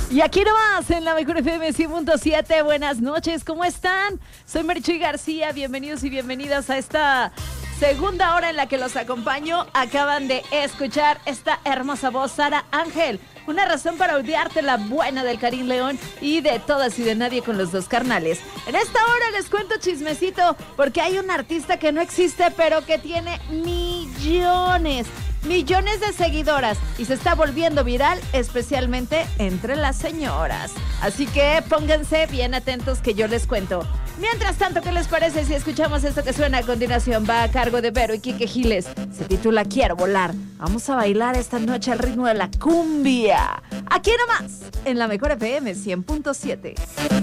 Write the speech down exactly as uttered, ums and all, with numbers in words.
Y aquí nomás, en la Mejor F M cien punto siete, buenas noches, ¿cómo están? Soy Marichuy García, bienvenidos y bienvenidas a esta segunda hora en la que los acompaño. Acaban de escuchar esta hermosa voz, Sara Ángel, una razón para odiarte, la buena del Karim León y de Todas y de Nadie con los dos carnales. En esta hora les cuento chismecito, porque hay un artista que no existe, pero que tiene millones, millones de seguidoras y se está volviendo viral, especialmente entre las señoras. Así que pónganse bien atentos que yo les cuento. Mientras tanto, ¿qué les parece si escuchamos esto que suena a continuación? Va a cargo de Vero y Quique Giles. Se titula Quiero Volar. Vamos a bailar esta noche al ritmo de la cumbia. Aquí nomás, en la Mejor F M cien punto siete.